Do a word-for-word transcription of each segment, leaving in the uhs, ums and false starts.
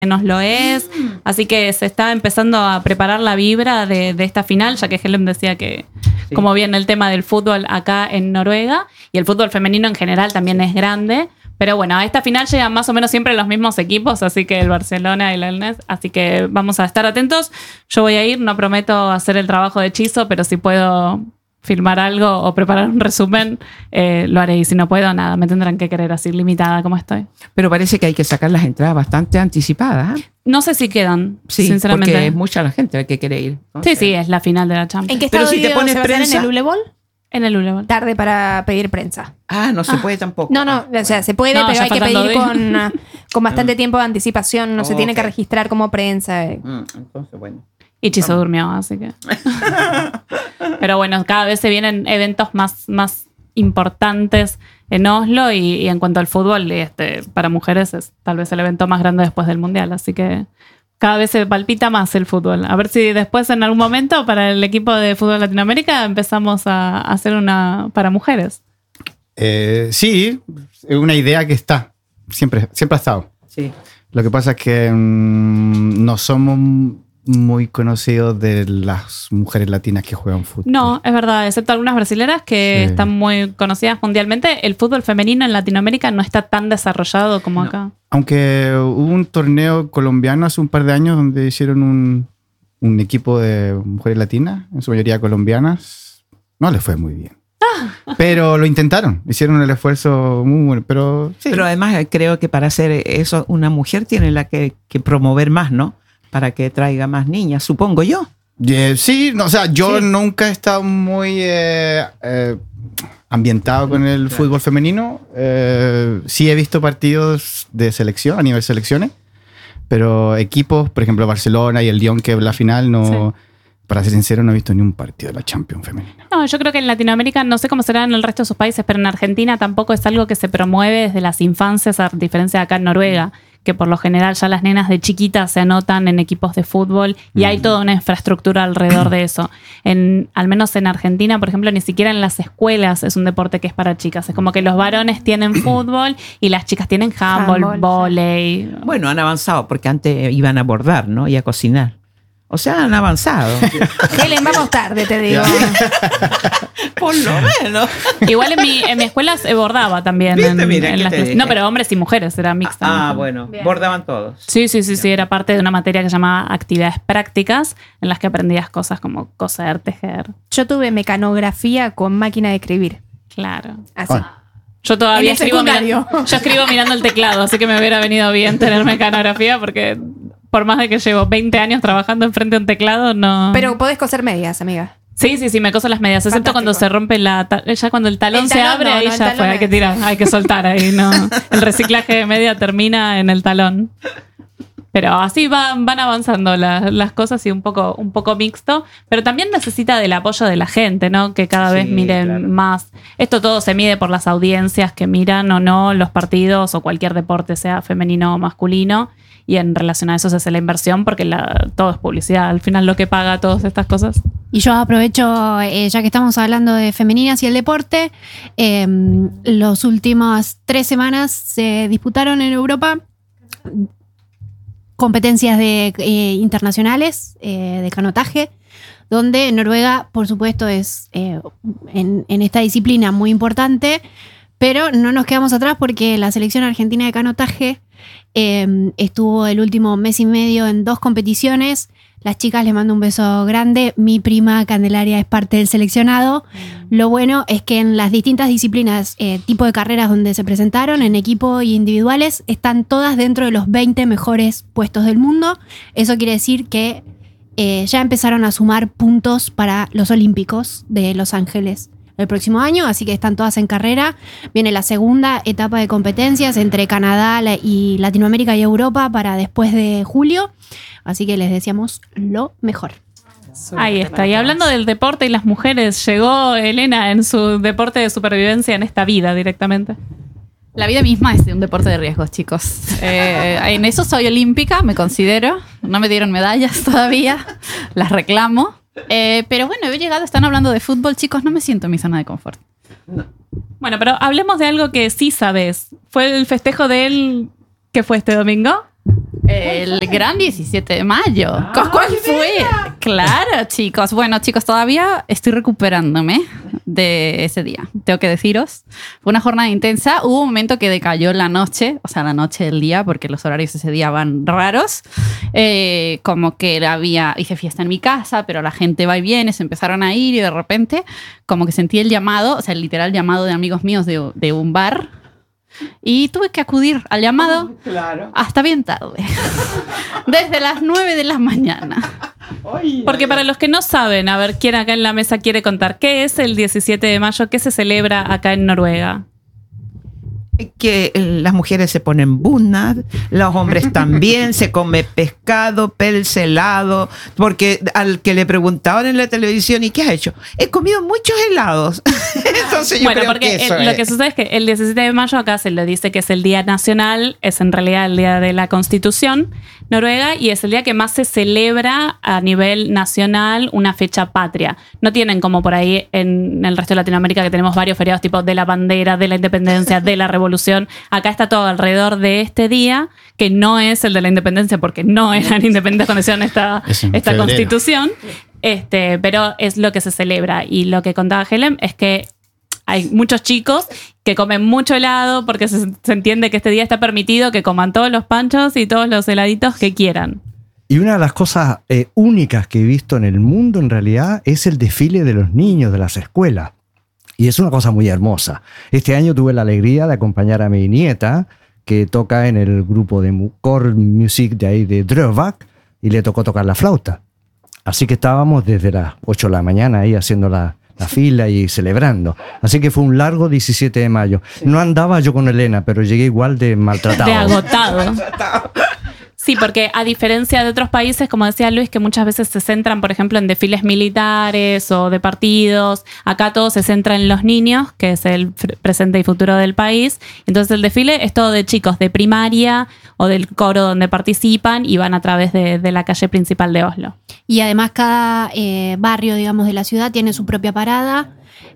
nos lo es, así que se está empezando a preparar la vibra de, de esta final, ya que Helen decía que sí. Como viene el tema del fútbol acá en Noruega, y el fútbol femenino en general también es grande, pero bueno, a esta final llegan más o menos siempre los mismos equipos, así que el Barcelona y el Elnes, así que vamos a estar atentos. Yo voy a ir, no prometo hacer el trabajo de hechizo, pero si puedo filmar algo o preparar un resumen, eh, lo haré. Y si no puedo, nada, me tendrán que querer así limitada como estoy. Pero parece que hay que sacar las entradas bastante anticipadas, ¿eh? No sé si quedan, sí, sinceramente. Porque es mucha la gente que quiere ir. ¿No? Sí, sí, es la final de la Champions. ¿En qué estadio Pero si te pones se va a prensa, hacer? ¿En el Ulebol? En el Ulebol. Tarde para pedir prensa. Ah, no se puede tampoco. No, no, o sea, se puede, no, pero hay que pedir con, uh, con bastante Mm. tiempo de anticipación, no Oh, se tiene okay. que registrar como prensa. Mm, entonces, bueno. Y Chizo durmió, así que... Pero bueno, cada vez se vienen eventos más, más importantes en Oslo y, y en cuanto al fútbol, este, para mujeres es tal vez el evento más grande después del Mundial, así que cada vez se palpita más el fútbol. A ver si después en algún momento para el equipo de fútbol Latinoamérica empezamos a hacer una para mujeres. Eh, sí, es una idea que está, siempre, siempre ha estado. Sí. Lo que pasa es que mmm, no somos muy conocidos de las mujeres latinas que juegan fútbol. No, es verdad, excepto algunas brasileras que Sí. están muy conocidas mundialmente, el fútbol femenino en Latinoamérica no está tan desarrollado como No. acá. Aunque hubo un torneo colombiano hace un par de años donde hicieron un, un equipo de mujeres latinas, en su mayoría colombianas, no les fue muy bien. Pero lo intentaron, hicieron el esfuerzo muy bueno, pero sí. Pero además creo que para hacer eso una mujer tiene la que, que promover más, ¿no? Para que traiga más niñas, supongo yo. Yeah, sí, no, o sea, yo Sí. nunca he estado muy eh, eh, ambientado con el Claro. fútbol femenino. Eh, sí he visto partidos de selección, a nivel selecciones, pero equipos, por ejemplo, Barcelona y el Lyon, que es la final, no, para ser sincero, no he visto ni un partido de la Champions femenina. No, yo creo que en Latinoamérica, no sé cómo será en el resto de sus países, pero en Argentina tampoco es algo que se promueve desde las infancias, a diferencia de acá en Noruega, que por lo general ya las nenas de chiquitas se anotan en equipos de fútbol y hay toda una infraestructura alrededor de eso. En, al menos en Argentina, por ejemplo, ni siquiera en las escuelas es un deporte que es para chicas. Es como que los varones tienen fútbol y las chicas tienen handball, Handball, vóley. Bueno, han avanzado porque antes iban a bordar, ¿no? Y a cocinar. O sea, han avanzado. Helen, vamos tarde, te digo. Por lo menos. Igual en mi, en mi escuela se bordaba también. ¿Viste? En, Mira, en ¿qué las te clases. dije? No, pero hombres y mujeres, era mixta. Ah, bueno. Bien. Bordaban todos. Sí, sí, sí, sí, era parte de una materia que se llamaba actividades prácticas, en las que aprendías cosas como coser, tejer. Yo tuve mecanografía con máquina de escribir. Claro. Así. Ah. Yo todavía En el escribo, secundario. mirando, yo escribo mirando el teclado, así que me hubiera venido bien tener mecanografía, porque por más de que llevo veinte años trabajando enfrente de un teclado, no... Pero podés coser medias, amiga. Sí, sí, sí, me coso las medias, excepto Fantástico. cuando se rompe la... ta- Ya cuando el talón, El se talón abre, no, ahí no, el ya talón fue, hay que es- tirar, hay que soltar ahí, no. El reciclaje de media termina en el talón. Pero así van, van avanzando la- las cosas y un poco, un poco mixto, pero también necesita del apoyo de la gente, ¿no? Que cada Sí, vez miren claro. más. Esto todo se mide por las audiencias que miran o no los partidos o cualquier deporte, sea femenino o masculino. Y en relación a eso se hace la inversión porque la, todo es publicidad. Al final lo que paga todas estas cosas. Y yo aprovecho, eh, ya que estamos hablando de femeninas y el deporte, eh, las últimas tres semanas se disputaron en Europa competencias de, eh, internacionales eh, de canotaje, donde Noruega, por supuesto, es eh, en, en esta disciplina muy importante, pero no nos quedamos atrás porque la selección argentina de canotaje eh, estuvo el último mes y medio en dos competiciones. Las chicas, les mando un beso grande. Mi prima Candelaria es parte del seleccionado. Lo bueno es que en las distintas disciplinas, eh, tipo de carreras donde se presentaron, en equipo y individuales, están todas dentro de los veinte mejores puestos del mundo. Eso quiere decir que eh, ya empezaron a sumar puntos para los Olímpicos de Los Ángeles el próximo año, así que están todas en carrera. Viene la segunda etapa de competencias entre Canadá la- y Latinoamérica y Europa para después de julio. Así que les deseamos lo mejor. Ahí está. Y hablando del deporte y las mujeres, llegó Elena en su deporte de supervivencia en esta vida directamente. La vida misma es un deporte de riesgos, chicos. Eh, en eso soy olímpica, me considero. No me dieron medallas todavía, las reclamo. Eh, pero bueno, he llegado, están hablando de fútbol, chicos, no me siento en mi zona de confort. Bueno, pero hablemos de algo que sí sabes. ¿Fue el festejo de él que fue este domingo? El gran diecisiete de mayo. ¿Cuál fue? Claro, chicos. Bueno, chicos, todavía estoy recuperándome de ese día. Tengo que deciros. Fue una jornada intensa. Hubo un momento que decayó la noche, o sea, la noche del día, porque los horarios ese día van raros. Eh, como que había, hice fiesta en mi casa, pero la gente va y viene, se empezaron a ir y de repente como que sentí el llamado, o sea, el literal llamado de amigos míos de, de un bar. Y tuve que acudir al llamado Oh, claro. hasta bien tarde. Desde las nueve de la mañana. Porque para los que no saben, a ver quién acá en la mesa quiere contar, ¿qué es el diecisiete de mayo? ¿Qué se celebra acá en Noruega? Que las mujeres se ponen bunad, los hombres también, se come pescado, pels helado, porque al que le preguntaban en la televisión, ¿y qué has hecho? He comido muchos helados. Entonces yo Bueno, creo porque que eso el- lo es. que sucede es que el diecisiete de mayo acá se le dice que es el Día Nacional, es en realidad el Día de la Constitución noruega y es el día que más se celebra a nivel nacional una fecha patria. No tienen como por ahí en el resto de Latinoamérica que tenemos varios feriados tipo de la bandera, de la independencia, de la revolución. Acá está todo alrededor de este día, que no es el de la independencia porque no eran independientes cuando hicieron esta, Es en esta febrero. constitución, este, pero es lo que se celebra. Y lo que contaba Helen es que hay muchos chicos que comen mucho helado porque se, se entiende que este día está permitido que coman todos los panchos y todos los heladitos que quieran. Y una de las cosas eh, únicas que he visto en el mundo en realidad es el desfile de los niños de las escuelas. Y es una cosa muy hermosa. Este año tuve la alegría de acompañar a mi nieta, que toca en el grupo de mu- core music de ahí de Drøbak, y le tocó tocar la flauta. Así que estábamos desde las ocho de la mañana ahí haciendo la, la fila y celebrando. Así que fue un largo diecisiete de mayo. No andaba yo con Elena, pero llegué igual de maltratado. De agotado. Sí, porque a diferencia de otros países, como decía Luis, que muchas veces se centran, por ejemplo, en desfiles militares o de partidos, acá todo se centra en los niños, que es el fr- presente y futuro del país. Entonces el desfile es todo de chicos de primaria o del coro donde participan y van a través de, de la calle principal de Oslo. Y además cada eh, barrio, digamos, de la ciudad tiene su propia parada.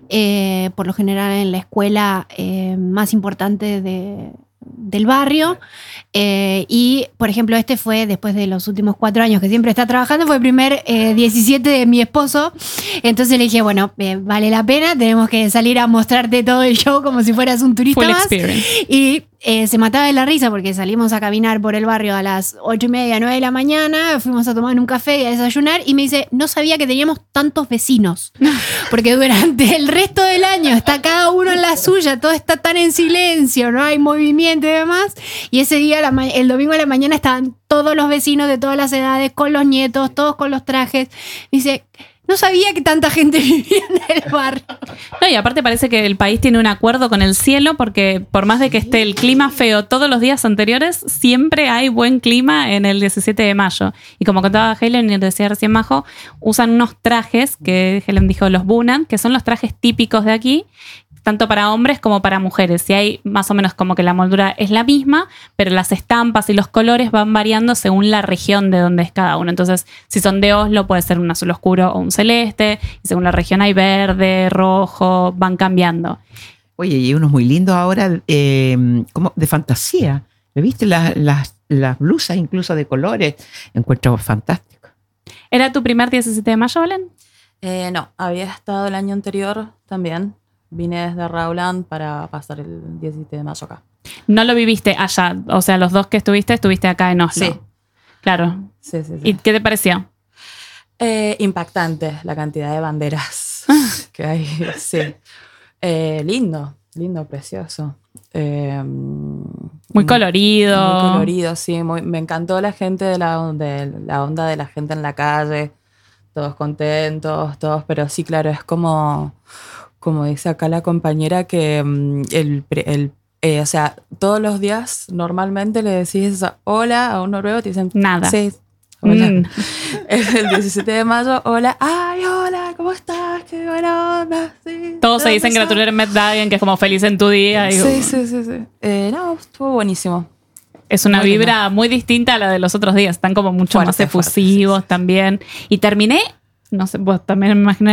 Eh, por lo general en la escuela eh, más importante de, del barrio. Eh, y, por ejemplo, este fue después de los últimos cuatro años que siempre está trabajando, fue el primer eh, diecisiete de mi esposo. Entonces le dije, bueno, eh, vale la pena, tenemos que salir a mostrarte todo el show como si fueras un turista Full más. experience. Y eh, se mataba de la risa porque salimos a caminar por el barrio a las ocho y media, nueve de la mañana, fuimos a tomar un café y a desayunar y me dice, no sabía que teníamos tantos vecinos, porque durante el resto del año está cada uno en la suya, todo está tan en silencio, no hay movimiento y demás, y ese día, la ma- el domingo a la mañana estaban todos los vecinos de todas las edades, con los nietos, todos con los trajes. Me dice, no sabía que tanta gente vivía en el barrio. No, y aparte parece que el país tiene un acuerdo con el cielo porque por más de que esté el clima feo todos los días anteriores, siempre hay buen clima en el diecisiete de mayo. Y como contaba Helen y decía recién Majo, usan unos trajes que Helen dijo los bunan, que son los trajes típicos de aquí, tanto para hombres como para mujeres. Y hay más o menos como que la moldura es la misma, pero las estampas y los colores van variando según la región de donde es cada uno. Entonces, si son de Oslo, puede ser un azul oscuro o un celeste. Y según la región hay verde, rojo, van cambiando. Oye, y unos muy lindos ahora, eh, como de fantasía. ¿Le viste las, las, las blusas incluso de colores? Encuentro fantástico. ¿Era tu primer diecisiete de mayo, Belén? Eh, no, había estado el año anterior también. Vine desde Rauland para pasar el diecisiete de mayo acá. No lo viviste allá. O sea, los dos que estuviste, estuviste acá en Oslo. Sí. Claro. Sí, sí, sí. ¿Y qué te pareció? Eh, impactante la cantidad de banderas que hay. Sí. Eh, lindo, lindo, precioso. Eh, Muy colorido. Muy colorido, sí. Muy- me encantó la gente de la, de la onda de la gente en la calle. Todos contentos, todos, pero sí, claro, es como, como dice acá la compañera, que mm, el, pre- el eh, o sea, todos los días normalmente le decís hola a un noruego, te dicen Nada. Sí, hola. Mm. El diecisiete de mayo, hola, ay, hola, ¿cómo estás? Qué buena onda. Sí, Todos se ¿de dicen dónde gratular Met Dagen, que es como feliz en tu día. sos? y- Sí, sí, sí, sí. Eh, no, estuvo buenísimo. Es una Muy lindo. vibra muy distinta a la de los otros días. Están como mucho Fuerte, más fuerte, efusivos sí, sí. también. Y terminé, no sé, vos también me imaginarás,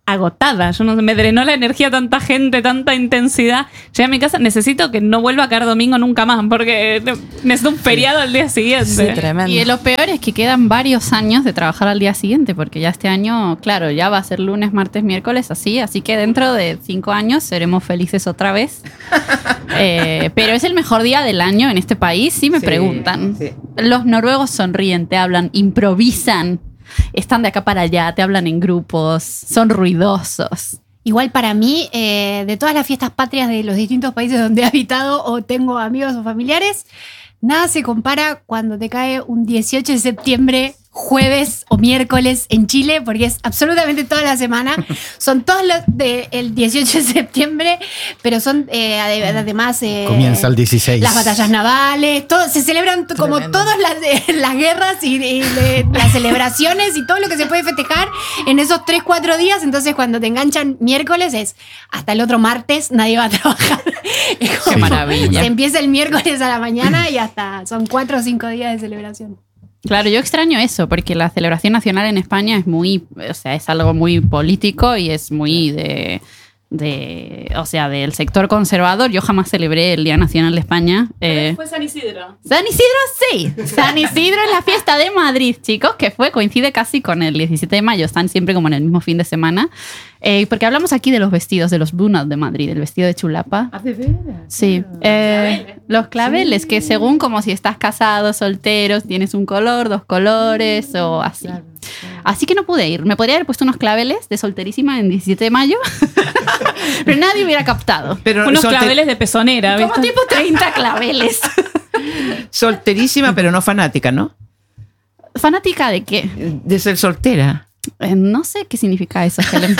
agotada. Yo no sé, me drenó la energía tanta gente, tanta intensidad. Llegué a mi casa, necesito que no vuelva a caer domingo nunca más, porque necesito un feriado al día siguiente. Sí, tremendo. Y lo peor es que quedan varios años de trabajar al día siguiente, porque ya este año, claro, ya va a ser lunes, martes, miércoles, así. Así que dentro de cinco años seremos felices otra vez. Eh, pero es el mejor día del año en este país, si me Sí, preguntan. sí. Los noruegos sonríen, te hablan, improvisan, están de acá para allá, te hablan en grupos, son ruidosos. Igual para mí, eh, de todas las fiestas patrias de los distintos países donde he habitado o tengo amigos o familiares, nada se compara cuando te cae un dieciocho de septiembre, jueves o miércoles en Chile, porque es absolutamente toda la semana. Son todos los del dieciocho de septiembre, pero son eh, ade- además... eh, Comienza el dieciséis. Las batallas navales, todo, se celebran t- como Tremendo. todas las, eh, las guerras y, y de- las celebraciones y todo lo que se puede festejar en esos tres, cuatro días. Entonces, cuando te enganchan miércoles, es hasta el otro martes, nadie va a trabajar. Es como- Qué maravilla. Se empieza el miércoles a la mañana y hasta son cuatro o cinco días de celebración. Claro, yo extraño eso, porque la celebración nacional en España es muy, o sea, es algo muy político y es muy de, de o sea, del sector conservador. Yo jamás celebré el Día Nacional de España. Eh, Fue San Isidro. San Isidro sí, San Isidro es la fiesta de Madrid, chicos, que fue, coincide casi con el diecisiete de mayo, están siempre como en el mismo fin de semana. Eh, porque hablamos aquí de los vestidos, de los bunad de Madrid, el vestido de chulapa. ¿Ah, de veras? Sí, eh, los claveles, que según como si estás casado, soltero, tienes un color, dos colores o así. Así que no pude ir. Me podría haber puesto unos claveles de solterísima en diecisiete de mayo, pero nadie hubiera captado. Pero Unos solte- claveles de pezonera, Como ¿viste? tipo treinta claveles. solterísima, pero no fanática, ¿no? ¿Fanática de qué? De ser soltera. Eh, no sé qué significa eso, Helen.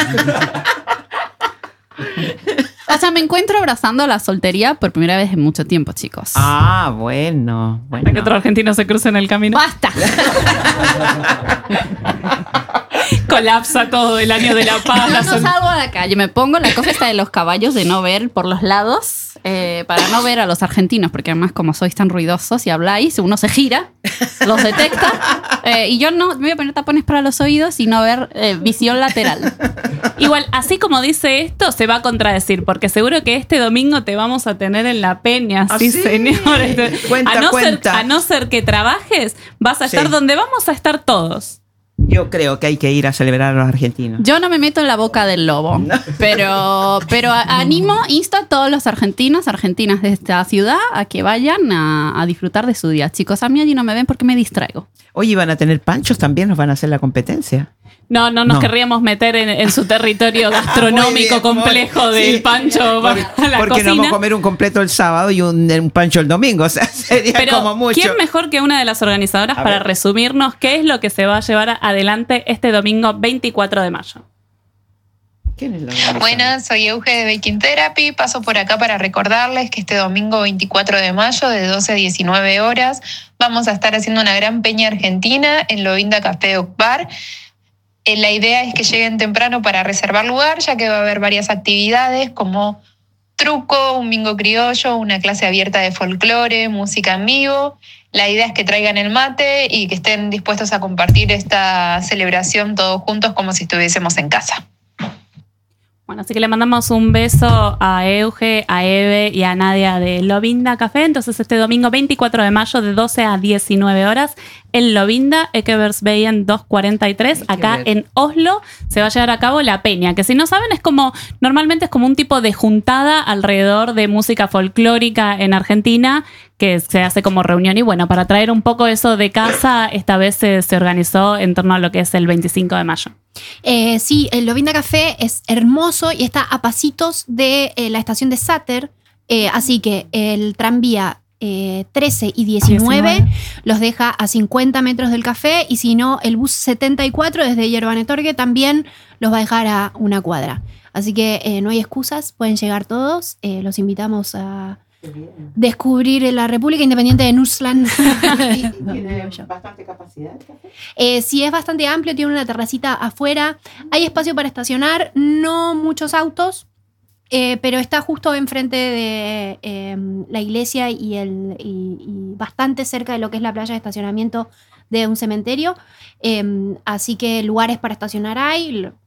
O sea, me encuentro abrazando la soltería por primera vez en mucho tiempo, chicos. Ah, bueno. Para que bueno. otro argentino se cruce en el camino. ¡Basta! Colapsa todo el año de la paz. Yo la no sol- salgo a la calle, me pongo la cosa esta de los caballos, de no ver por los lados, eh, para no ver a los argentinos, porque además como sois tan ruidosos y habláis, uno se gira, los detecta, eh, y yo no, me voy a poner tapones para los oídos y no ver eh, visión lateral. Igual, así como dice esto, se va a contradecir, porque seguro que este domingo te vamos a tener en la peña, ¿Ah, sí, sí? señor. Este, Cuenta, a, no cuenta. Ser, a no ser que trabajes, vas a Sí. estar donde vamos a estar todos. Yo creo que hay que ir a celebrar a los argentinos. Yo no me meto en la boca del lobo, pero, pero a- animo, insto a todos los argentinos, argentinas de esta ciudad a que vayan a, a disfrutar de su día. Chicos, a mí allí no me ven porque me distraigo. Oye, ¿van a tener panchos también? ¿Nos van a hacer la competencia? No, no nos No. querríamos meter en, en su territorio Muy gastronómico bien, complejo muy- del sí. pancho Por- para la porque cocina. no vamos a comer un completo el sábado y un, un pancho el domingo. O sea, sería Pero, como mucho. ¿quién mejor que una de las organizadoras A para ver. resumirnos qué es lo que se va a llevar adelante este domingo veinticuatro de mayo? ¿Quién es la organizadora? Buenas, soy Euge de Baking Therapy. Paso por acá para recordarles que este domingo veinticuatro de mayo de doce a diecinueve horas vamos a estar haciendo una gran peña argentina en Lovinda Café Oak Bar. Eh, La idea es que lleguen temprano para reservar lugar, ya que va a haber varias actividades como truco, un bingo criollo, una clase abierta de folclore, música en vivo. La idea es que traigan el mate y que estén dispuestos a compartir esta celebración todos juntos como si estuviésemos en casa. Bueno, así que le mandamos un beso a Euge, a Eve y a Nadia de Lovinda Café. Entonces este domingo veinticuatro de mayo de doce a diecinueve horas en Lovinda, Ekebergsveien doscientos cuarenta y tres, acá en Oslo, se va a llevar a cabo la peña, que si no saben es como, normalmente es como un tipo de juntada alrededor de música folclórica en Argentina, que se hace como reunión y bueno, para traer un poco eso de casa, esta vez se, se organizó en torno a lo que es el veinticinco de mayo. Eh, sí, el Lovinda Café es hermoso y está a pasitos de eh, la estación de Sater, eh, así que el tranvía eh, trece y diecinueve, diecinueve los deja a cincuenta metros del café y si no, el bus setenta y cuatro desde Yerbanetorge también los va a dejar a una cuadra. Así que eh, no hay excusas, pueden llegar todos, eh, los invitamos a descubrir la República Independiente de Nusland. ¿Tiene bastante capacidad el café? Eh, sí, es bastante amplio, tiene una terracita afuera. Hay espacio para estacionar, no muchos autos, eh, pero está justo enfrente de eh, la iglesia y, el, y, y bastante cerca de lo que es la playa de estacionamiento de un cementerio. Eh, así que lugares para estacionar hay.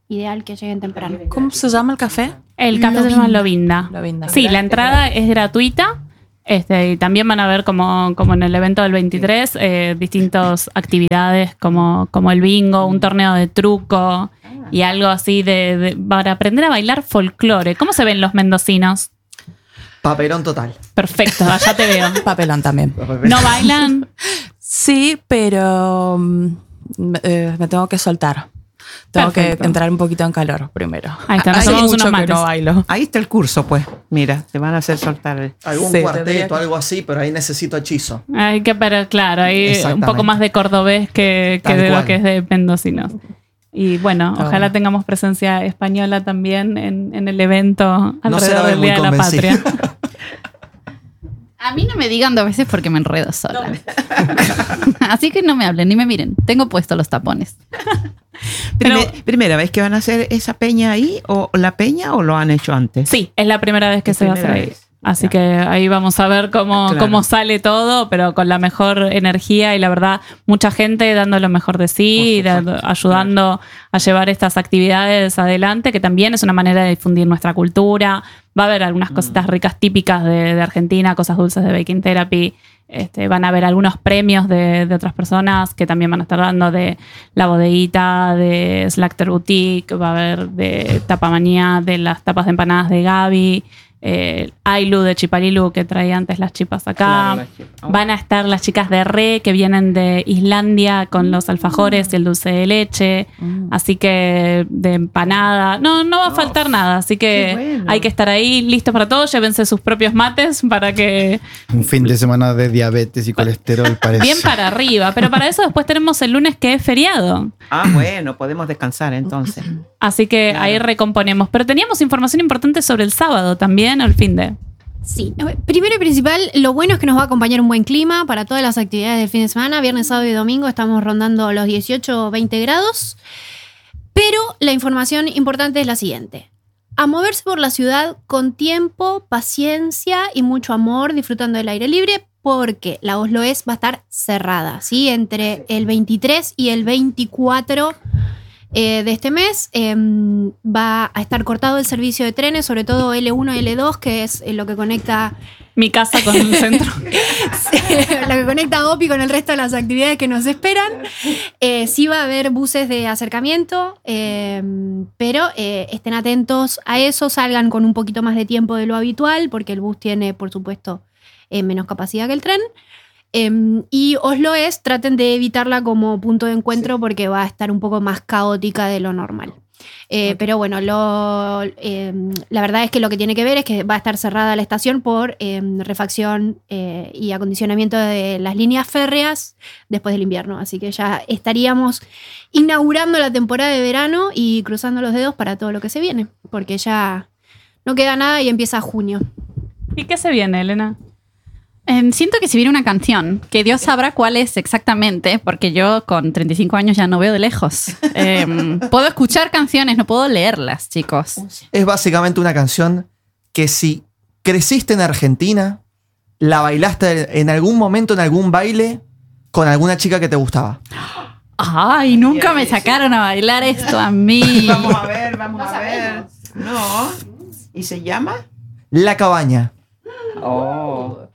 ideal que lleguen temprano. ¿Cómo se llama el café? El café se llama Lovinda. Lovinda. Sí, la entrada es gratuita. Este, y también van a ver como, como en el evento del veintitrés eh, distintas actividades como, como el bingo, un torneo de truco y algo así de, de para aprender a bailar folclore. ¿Cómo se ven los mendocinos? Papelón total. Perfecto, allá te veo. Papelón también. ¿No bailan? Sí, pero mm, eh, me tengo que soltar. Tengo Perfecto. que entrar un poquito en calor primero. Ahí está, nos Hace tomamos mucho unos que mates. no bailo. Ahí está el curso, pues. Mira, te van a hacer soltar. Algún Sí, tendría cuarteto, que- algo así, pero ahí necesito hechizo. Hay que, pero claro, hay un Exactamente. poco más de cordobés que, que Tal de lo cual. que es de mendocinos. Y bueno, Está ojalá bueno. tengamos presencia española también en, en el evento No se la alrededor ve del muy Día de la convencida. Patria. A mí no me digan dos veces porque me enredo sola. Así que no me hablen ni me miren. Tengo puestos los tapones. Pero- Prime- ¿Primera vez que van a hacer esa peña ahí? ¿O la peña o lo han hecho antes? Sí, es la primera vez que Es se va a hacer primera ahí. vez. Así Ya. que ahí vamos a ver cómo, Claro. cómo sale todo, pero con la mejor energía y la verdad, mucha gente dando lo mejor de sí, Por supuesto, dando- ayudando a llevar estas actividades adelante, que también es una manera de difundir nuestra cultura. Va a haber algunas cositas ricas típicas de, de Argentina, cosas dulces de Baking Therapy. Este, van a haber algunos premios de, de otras personas que también van a estar dando de La Bodeguita, de Slacter Boutique, va a haber de Tapamanía, de las tapas de empanadas de Gaby, eh, Ailu de Chiparilu que traía antes las chipas acá. Claro, las chipas. Van a estar las chicas de Re que vienen de Islandia con los alfajores y el dulce de leche. Así que de empanada. No, no va a faltar nada. Así que qué bueno. hay que estar ahí listos para todo. Llévense sus propios mates para que Un fin de semana de diabetes y colesterol parece. bien para arriba. Pero para eso después tenemos el lunes que es feriado. Ah, bueno, podemos descansar entonces. Así que ahí recomponemos. Pero teníamos información importante sobre el sábado también, el fin de. Sí, primero y principal, lo bueno es que nos va a acompañar un buen clima para todas las actividades del fin de semana. Viernes, sábado y domingo estamos rondando los dieciocho o veinte grados. Pero la información importante es la siguiente. A moverse por la ciudad con tiempo, paciencia y mucho amor, disfrutando del aire libre, porque la Oslo Es va a estar cerrada, ¿sí? Entre el veintitrés y el veinticuatro eh, de este mes eh, va a estar cortado el servicio de trenes, sobre todo L uno y L dos, que es eh, lo que conecta Mi casa con el centro. lo que conecta a Opi con el resto de las actividades que nos esperan. Eh, sí va a haber buses de acercamiento, eh, pero eh, estén atentos a eso, salgan con un poquito más de tiempo de lo habitual, porque el bus tiene, por supuesto, eh, menos capacidad que el tren. Eh, y Oslo Es, traten de evitarla como punto de encuentro porque va a estar un poco más caótica de lo normal. Eh, pero bueno, lo, eh, la verdad es que lo que tiene que ver es que va a estar cerrada la estación por eh, refacción eh, y acondicionamiento de las líneas férreas después del invierno. Así que ya estaríamos inaugurando la temporada de verano y cruzando los dedos para todo lo que se viene, porque ya no queda nada y empieza junio. ¿Y qué se viene, Elena? Eh, siento que si viene una canción, que Dios sabrá cuál es exactamente, porque yo con treinta y cinco años ya no veo de lejos. Eh, puedo escuchar canciones, no puedo leerlas, chicos. Es básicamente una canción que si creciste en Argentina, la bailaste en algún momento, en algún baile, con alguna chica que te gustaba. Ay, nunca me sacaron a bailar esto a mí. Vamos a ver, vamos a ver. No. ¿Y se llama? La Cabaña. Oh.